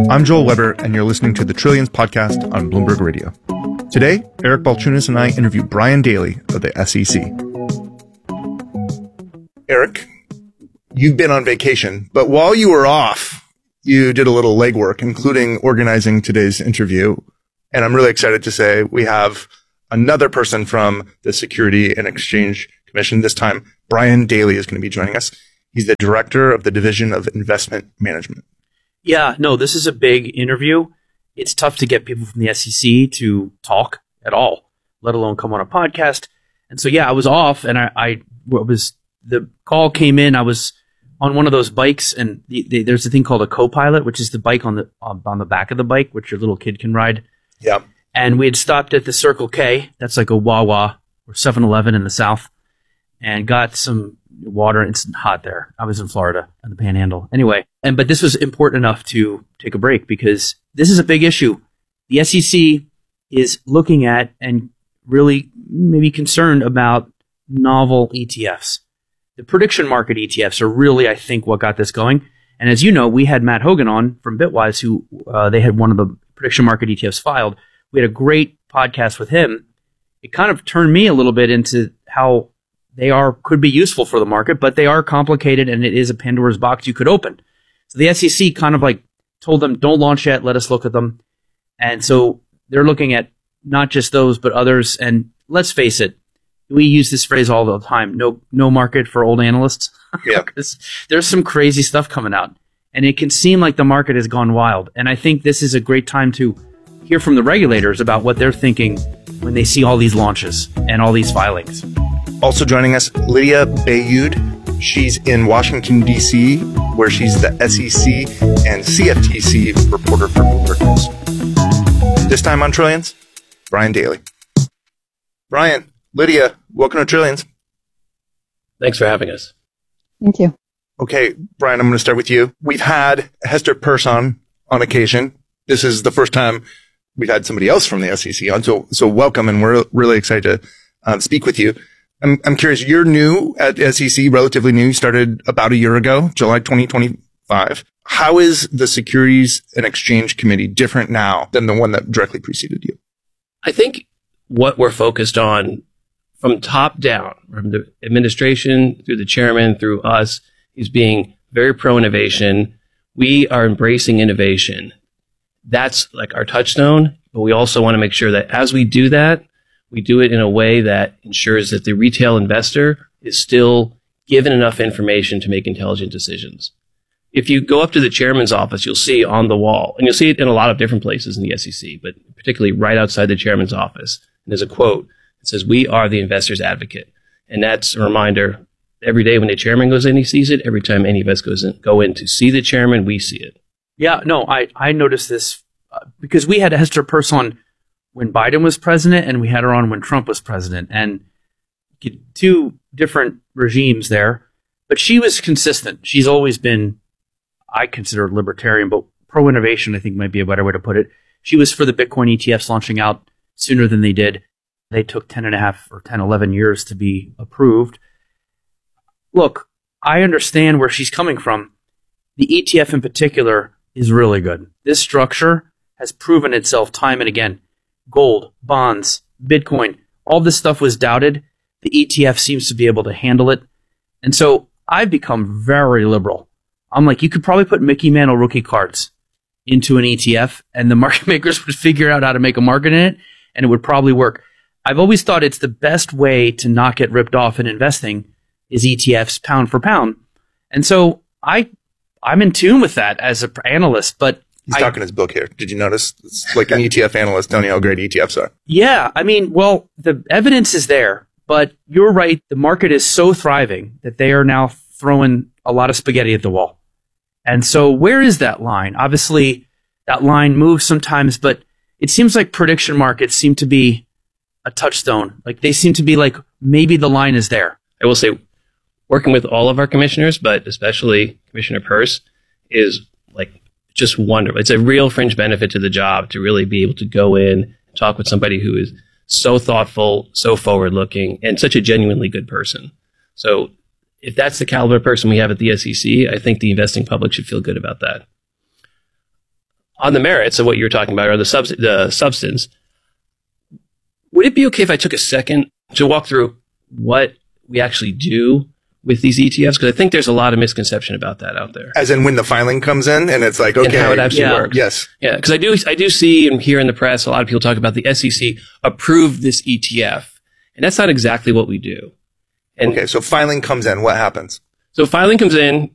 I'm Joel Weber, and you're listening to the Trillions podcast on Bloomberg Radio. Today, Eric Balchunas and I interview Brian Daly of the SEC. Eric, you've been on vacation, but while you were off, you did a little legwork, including organizing today's interview. And I'm really excited to say we have another person from the Security and Exchange Commission. This time, Brian Daly is going to be joining us. He's the director of the Division of Investment Management. Yeah, no, this is a big interview. It's tough to get people from the SEC to talk at all, let alone come on a podcast. And so, yeah, I was off, and the call came in. I was on one of those bikes, and there's a thing called a co-pilot, which is the bike on the back of the bike, which your little kid can ride. Yeah. And we had stopped at the Circle K. That's like a Wawa or 7-Eleven in the South, and got some water. It's hot there. I was in Florida on the Panhandle. Anyway, but this was important enough to take a break because this is a big issue. The SEC is looking at and really maybe concerned about novel ETFs. The prediction market ETFs are really, I think, what got this going. And as you know, we had Matt Hogan on from Bitwise, who they had one of the prediction market ETFs filed. We had a great podcast with him. It kind of turned me a little bit into how they could be useful for the market, but they are complicated, and it is a Pandora's box you could open. So the SEC kind of like told them, don't launch yet, let us look at them. And so they're looking at not just those, but others. And let's face it, we use this phrase all the time, no market for old analysts. Yeah. There's some crazy stuff coming out, and it can seem like the market has gone wild. And I think this is a great time to hear from the regulators about what they're thinking when they see all these launches and all these filings. Also joining us, Lydia Bayud. She's in Washington, D.C., where she's the SEC and CFTC reporter for Bloomberg News. This time on Trillions, Brian Daly. Brian, Lydia, welcome to Trillions. Thanks for having us. Thank you. Okay, Brian, I'm going to start with you. We've had Hester Peirce on occasion. This is the first time we've had somebody else from the SEC on, so welcome, and we're really excited to speak with you. I'm curious, you're new at SEC, relatively new. You started about a year ago, July 2025. How is the Securities and Exchange Committee different now than the one that directly preceded you? I think what we're focused on from top down, from the administration through the chairman, through us, is being very pro-innovation. We are embracing innovation. That's like our touchstone, but we also want to make sure that as we do that, we do it in a way that ensures that the retail investor is still given enough information to make intelligent decisions. If you go up to the chairman's office, you'll see on the wall, and you'll see it in a lot of different places in the SEC, but particularly right outside the chairman's office, and there's a quote that says, "We are the investor's advocate." And that's a reminder every day when the chairman goes in, he sees it. Every time any of us go in to see the chairman, we see it. Yeah, no, I noticed this because we had Hester Peirce on when Biden was president, and we had her on when Trump was president, and two different regimes there. But she was consistent. She's always been, I consider her libertarian, but pro-innovation, I think might be a better way to put it. She was for the Bitcoin ETFs launching out sooner than they did. They took 11 years to be approved. Look, I understand where she's coming from. The ETF in particular is really good. This structure has proven itself time and again. Gold, bonds, Bitcoin, all this stuff was doubted. The ETF seems to be able to handle it. And so I've become very liberal. I'm like, you could probably put Mickey Mantle rookie cards into an ETF, and the market makers would figure out how to make a market in it, and it would probably work. I've always thought it's the best way to not get ripped off in investing is ETFs pound for pound. And so I'm in tune with that as an analyst, but He's talking his book here. Did you notice? It's like an ETF analyst telling you how great ETFs are. Yeah. I mean, well, the evidence is there, but you're right. The market is so thriving that they are now throwing a lot of spaghetti at the wall. And so where is that line? Obviously, that line moves sometimes, but it seems like prediction markets seem to be a touchstone. Like they seem to be like, maybe the line is there. I will say, working with all of our commissioners, but especially Commissioner Peirce, is like just wonderful. It's a real fringe benefit to the job to really be able to go in and talk with somebody who is so thoughtful, so forward-looking, and such a genuinely good person. So if that's the caliber of person we have at the SEC, I think the investing public should feel good about that. on the merits of what you were talking about, or the substance, would it be okay if I took a second to walk through what we actually do with these ETFs? Because I think there's a lot of misconception about that out there. As in when the filing comes in and it's like, okay. And how it actually Yeah. works. Yes. Yeah, because I do see and hear in the press a lot of people talk about the SEC approved this ETF, and that's not exactly what we do. And Okay. So filing comes in. What happens? so filing comes in,